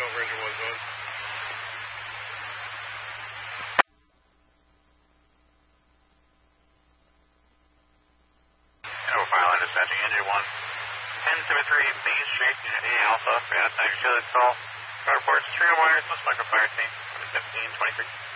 where engine 1's going. File line dispatching engine 1. 1073 Main Street, Unit A Alpha, for out of time utility call. Reports, trio wires, let's like a fire team, 1523.